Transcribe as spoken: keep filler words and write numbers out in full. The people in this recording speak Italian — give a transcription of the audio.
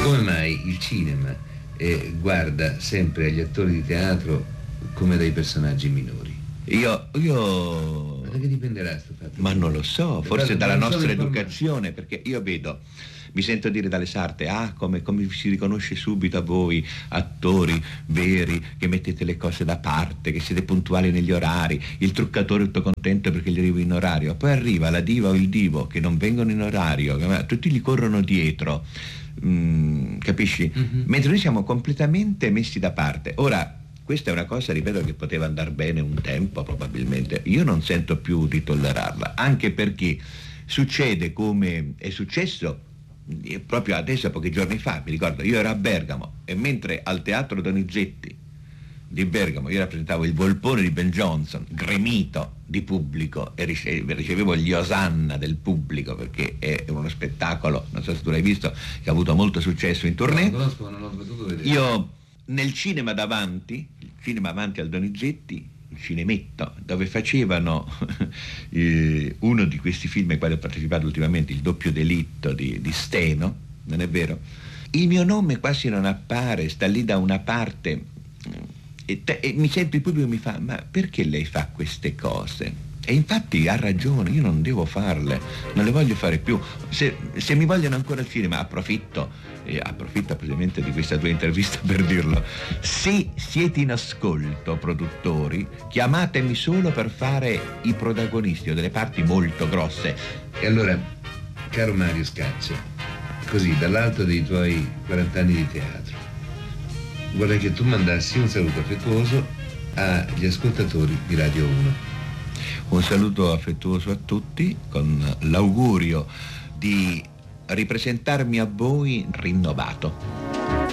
come mai il cinema eh, guarda sempre agli attori di teatro come dei personaggi minori? Io, io... Ma da che dipenderà sto fatto? Ma non lo so, forse Guarda, dalla non nostra sono educazione, perché io vedo, mi sento dire dalle sarte, ah, come, come si riconosce subito a voi, attori veri, che mettete le cose da parte, che siete puntuali negli orari, il truccatore tutto contento perché gli arriva in orario, poi arriva la diva o il divo che non vengono in orario, tutti gli corrono dietro, mm, capisci? Mm-hmm. Mentre noi siamo completamente messi da parte. Ora, questa è una cosa, ripeto, che poteva andare bene un tempo probabilmente, io non sento più di tollerarla, anche perché succede come è successo proprio adesso, pochi giorni fa, mi ricordo, io ero a Bergamo e mentre al Teatro Donizetti di Bergamo io rappresentavo il Volpone di Ben Jonson, gremito di pubblico, e ricevevo gli osanna del pubblico, perché è uno spettacolo, non so se tu l'hai visto, che ha avuto molto successo in tournée. No, non conosco, non l'ho potuto vedere. Io nel cinema davanti, il cinema avanti al Donizetti, il cinemetto, dove facevano eh, uno di questi film ai quali ho partecipato ultimamente, Il doppio delitto di, di Steno, non è vero? Il mio nome quasi non appare, sta lì da una parte e, te, e mi sento il pubblico e mi fa: ma perché lei fa queste cose? E infatti ha ragione, io non devo farle, non le voglio fare più. Se, se mi vogliono ancora al cinema, approfitto, e approfitto precisamente di questa tua intervista per dirlo. Se siete in ascolto, produttori, chiamatemi solo per fare i protagonisti o delle parti molto grosse. E allora, caro Mario Scaccia, così dall'alto dei tuoi quaranta anni di teatro, vorrei che tu mandassi un saluto affettuoso agli ascoltatori di Radio uno. Un saluto affettuoso a tutti, con l'augurio di ripresentarmi a voi rinnovato.